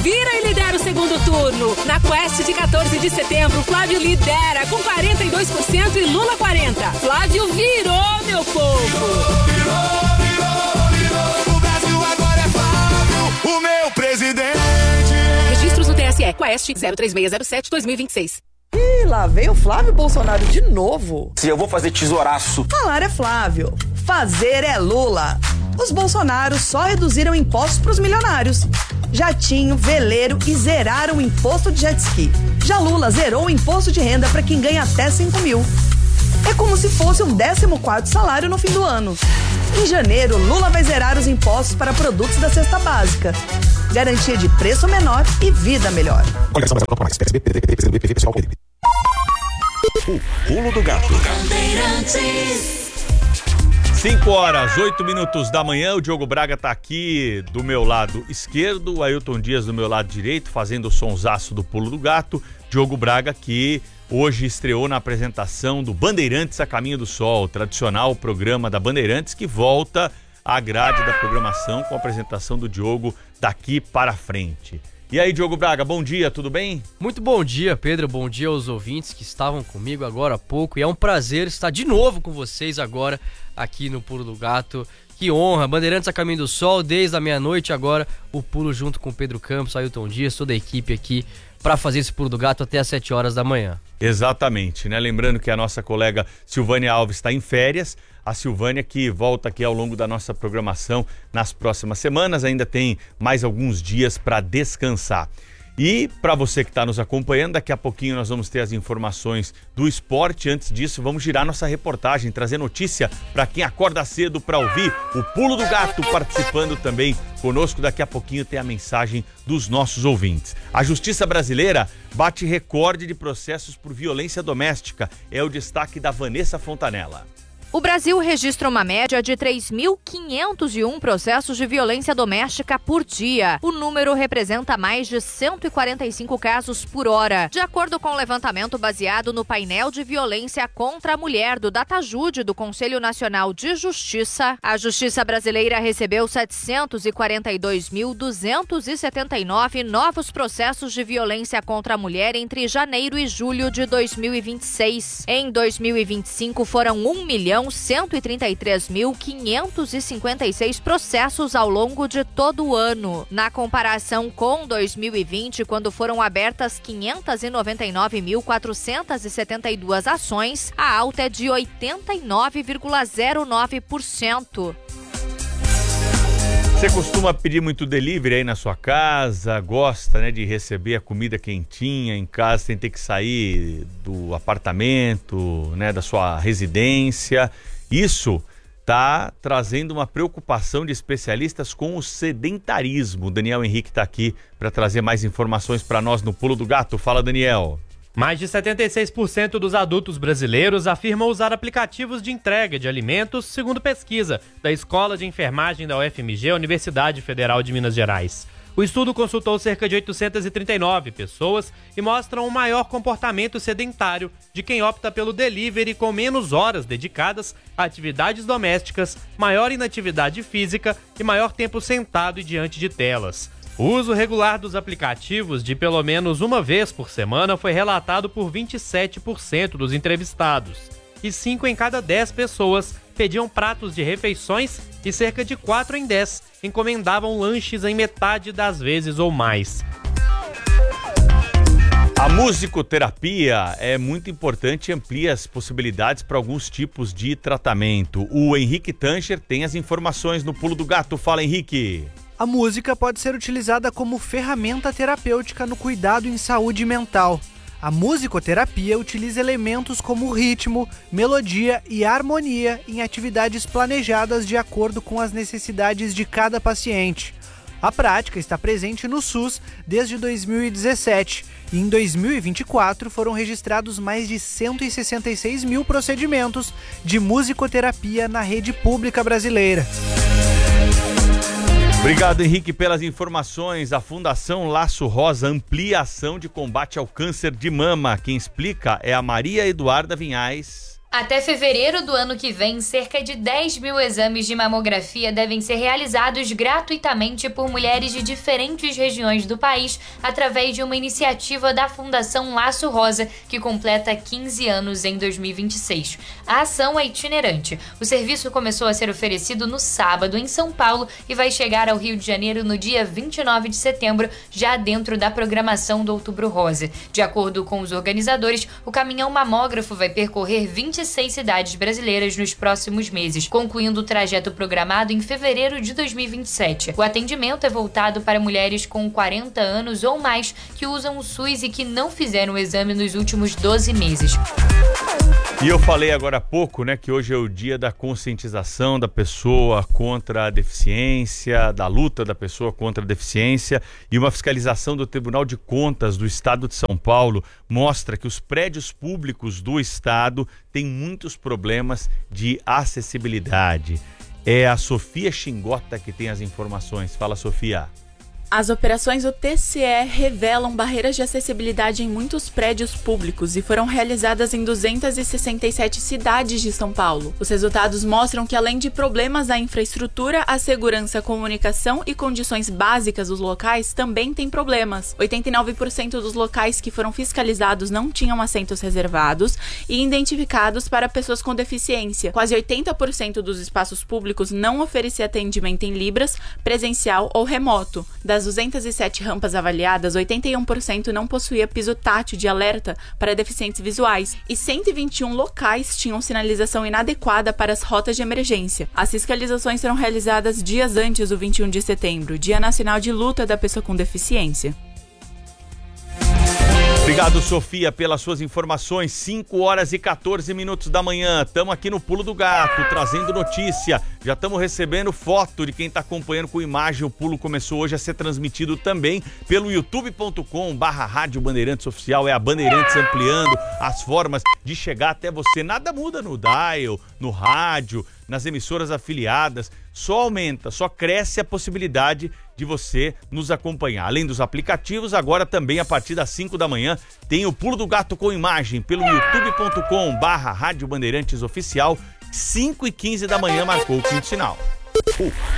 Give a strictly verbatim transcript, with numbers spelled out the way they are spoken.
vira e lidera o segundo turno. Na Quest de quatorze de setembro, Flávio lidera com quarenta e dois por cento e Lula quarenta por cento. Flávio virou, meu povo. Virou, virou, virou. O Brasil agora é Flávio, o meu presidente. Registros no T S E. Quest zero três seis zero sete dois mil e vinte e seis. Ih, lá veio Flávio Bolsonaro de novo. Se eu vou fazer tesouraço. Falar é Flávio, fazer é Lula. Os Bolsonaros só reduziram impostos pros milionários. Jatinho, veleiro e zeraram o imposto de jet ski. Já Lula zerou o imposto de renda para quem ganha até cinco mil. É como se fosse um décimo quarto salário no fim do ano. Em janeiro, Lula vai zerar os impostos para produtos da cesta básica. Garantia de preço menor e vida melhor. O pulo do gato. cinco horas, oito minutos da manhã, o Diogo Braga tá aqui do meu lado esquerdo, o Ailton Dias do meu lado direito, fazendo o sonsaço do pulo do gato. Diogo Braga que hoje estreou na apresentação do Bandeirantes a Caminho do Sol, o tradicional programa da Bandeirantes que volta à grade da programação com a apresentação do Diogo daqui para frente. E aí, Diogo Braga, bom dia, tudo bem? Muito bom dia, Pedro, bom dia aos ouvintes que estavam comigo agora há pouco, e é um prazer estar de novo com vocês agora aqui no Pulo do Gato. Que honra, Bandeirantes a Caminho do Sol, desde a meia-noite agora, o pulo junto com o Pedro Campos, Ailton Dias, toda a equipe aqui para fazer esse Pulo do Gato até às sete horas da manhã. Exatamente, né? Lembrando que a nossa colega Silvânia Alves está em férias, a Silvânia que volta aqui ao longo da nossa programação nas próximas semanas, ainda tem mais alguns dias para descansar. E para você que está nos acompanhando, daqui a pouquinho nós vamos ter as informações do esporte. Antes disso, vamos girar nossa reportagem, trazer notícia para quem acorda cedo para ouvir o Pulo do Gato, participando também conosco. Daqui a pouquinho tem a mensagem dos nossos ouvintes. A Justiça Brasileira bate recorde de processos por violência doméstica. É o destaque da Vanessa Fontanella. O Brasil registra uma média de três mil quinhentos e um processos de violência doméstica por dia. O número representa mais de cento e quarenta e cinco casos por hora. De acordo com o levantamento baseado no painel de violência contra a mulher do DataJude do Conselho Nacional de Justiça, a Justiça Brasileira recebeu setecentos e quarenta e dois mil duzentos e setenta e nove novos processos de violência contra a mulher entre janeiro e julho de dois mil e vinte e seis. Em dois mil e vinte e cinco foram um milhão cento e trinta e três mil quinhentos e cinquenta e seis processos ao longo de todo o ano. Na comparação com dois mil e vinte, quando foram abertas quinhentos e noventa e nove mil quatrocentos e setenta e duas ações, a alta é de oitenta e nove vírgula zero nove por cento. Você costuma pedir muito delivery aí na sua casa, gosta, né, de receber a comida quentinha em casa sem ter que sair do apartamento, né, da sua residência. Isso está trazendo uma preocupação de especialistas com o sedentarismo. O Daniel Henrique está aqui para trazer mais informações para nós no Pulo do Gato. Fala, Daniel. Mais de setenta e seis por cento dos adultos brasileiros afirmam usar aplicativos de entrega de alimentos, segundo pesquisa da Escola de Enfermagem da U F M G, Universidade Federal de Minas Gerais. O estudo consultou cerca de oitocentas e trinta e nove pessoas e mostra um maior comportamento sedentário de quem opta pelo delivery, com menos horas dedicadas a atividades domésticas, maior inatividade física e maior tempo sentado e diante de telas. O uso regular dos aplicativos de pelo menos uma vez por semana foi relatado por vinte e sete por cento dos entrevistados. E cinco em cada dez pessoas pediam pratos de refeições e cerca de quatro em dez encomendavam lanches em metade das vezes ou mais. A musicoterapia é muito importante e amplia as possibilidades para alguns tipos de tratamento. O Henrique Tancher tem as informações no Pulo do Gato. Fala, Henrique! A música pode ser utilizada como ferramenta terapêutica no cuidado em saúde mental. A musicoterapia utiliza elementos como ritmo, melodia e harmonia em atividades planejadas de acordo com as necessidades de cada paciente. A prática está presente no SUS desde dois mil e dezessete e em dois mil e vinte e quatro foram registrados mais de cento e sessenta e seis mil procedimentos de musicoterapia na rede pública brasileira. Obrigado, Henrique, pelas informações. A Fundação Laço Rosa amplia a ação de combate ao câncer de mama. Quem explica é a Maria Eduarda Vinhais. Até fevereiro do ano que vem, cerca de dez mil exames de mamografia devem ser realizados gratuitamente por mulheres de diferentes regiões do país através de uma iniciativa da Fundação Laço Rosa, que completa quinze anos em dois mil e vinte e seis. A ação é itinerante. O serviço começou a ser oferecido no sábado em São Paulo e vai chegar ao Rio de Janeiro no dia vinte e nove de setembro, já dentro da programação do Outubro Rosa. De acordo com os organizadores, o caminhão mamógrafo vai percorrer vinte e seis cidades brasileiras nos próximos meses, concluindo o trajeto programado em fevereiro de dois mil e vinte e sete. O atendimento é voltado para mulheres com quarenta anos ou mais que usam o SUS e que não fizeram o exame nos últimos doze meses. E eu falei agora há pouco, né, que hoje é o dia da conscientização da pessoa contra a deficiência, da luta da pessoa contra a deficiência, e uma fiscalização do Tribunal de Contas do Estado de São Paulo mostra que os prédios públicos do Estado têm muitos problemas de acessibilidade. É a Sofia Xingota que tem as informações. Fala, Sofia. As operações do T C E revelam barreiras de acessibilidade em muitos prédios públicos e foram realizadas em duzentas e sessenta e sete cidades de São Paulo. Os resultados mostram que, além de problemas da infraestrutura, a segurança, a comunicação e condições básicas dos locais também têm problemas. oitenta e nove por cento dos locais que foram fiscalizados não tinham assentos reservados e identificados para pessoas com deficiência. Quase oitenta por cento dos espaços públicos não oferecia atendimento em libras, presencial ou remoto. Das duzentas e sete rampas avaliadas, oitenta e um por cento não possuía piso tátil de alerta para deficientes visuais e cento e vinte e um locais tinham sinalização inadequada para as rotas de emergência. As fiscalizações serão realizadas dias antes do vinte e um de setembro, Dia Nacional de Luta da Pessoa com Deficiência. Obrigado, Sofia, pelas suas informações. cinco horas e quatorze minutos da manhã. Estamos aqui no Pulo do Gato, trazendo notícia. Já estamos recebendo foto de quem está acompanhando com imagem. O Pulo começou hoje a ser transmitido também pelo youtube ponto com barra Rádio Bandeirantes Oficial. É a Bandeirantes ampliando as formas de chegar até você. Nada muda no dial, no rádio, nas emissoras afiliadas. Só aumenta, só cresce a possibilidade de você nos acompanhar. Além dos aplicativos, agora também a partir das cinco da manhã tem o Pulo do Gato com imagem pelo youtube ponto com barra Rádio Bandeirantes Oficial. cinco e quinze da manhã marcou o quinto sinal.